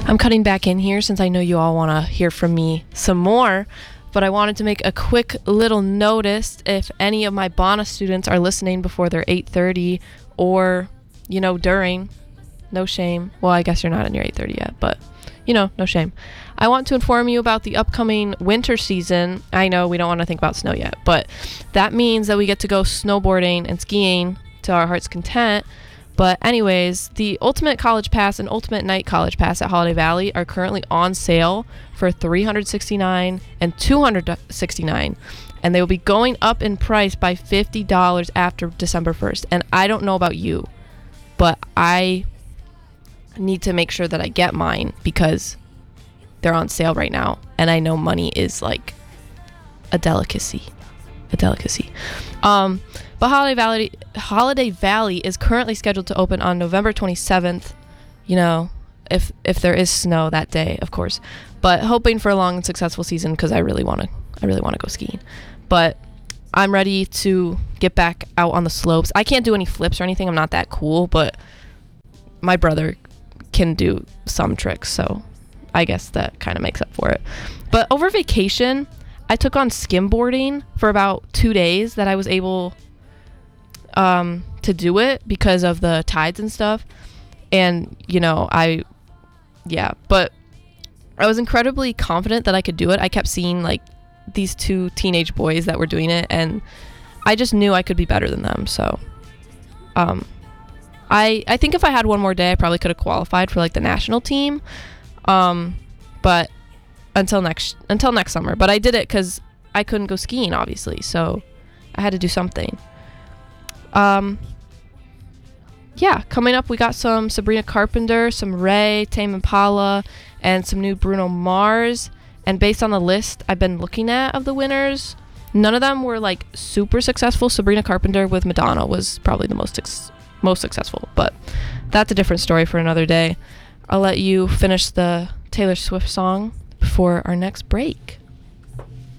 I'm cutting back in here since I know you all want to hear from me some more, but I wanted to make a quick little notice if any of my Bonna students are listening before their 8:30 or, during. No shame. Well, I guess you're not in your 8:30 yet, but, no shame. I want to inform you about the upcoming winter season. I know we don't want to think about snow yet, but that means that we get to go snowboarding and skiing to our heart's content. But anyways, the Ultimate College Pass and Ultimate Night College Pass at Holiday Valley are currently on sale for $369 and $269, and they will be going up in price by $50 after December 1st. And I don't know about you, but I need to make sure that I get mine because they're on sale right now, and I know money is like a delicacy. But Holiday Valley is currently scheduled to open on November 27th, if there is snow that day, of course, but hoping for a long and successful season because I really want to go skiing. But I'm ready to get back out on the slopes. I can't do any flips or anything. I'm not that cool, but my brother can do some tricks, so I guess that kind of makes up for it. But over vacation, I took on skimboarding for about 2 days that I was able to do it because of the tides and stuff. And, but I was incredibly confident that I could do it. I kept seeing like these two teenage boys that were doing it, and I just knew I could be better than them. So, I think if I had one more day, I probably could have qualified for like the national team. But until next summer. But I did it because I couldn't go skiing, obviously, so I had to do something. Coming up, we got some Sabrina Carpenter, some Ray, Tame Impala, and some new Bruno Mars. And based on the list I've been looking at of the winners, none of them were like super successful. Sabrina Carpenter with Madonna was probably the most successful, but that's a different story for another day. I'll let you finish the Taylor Swift song before our next break.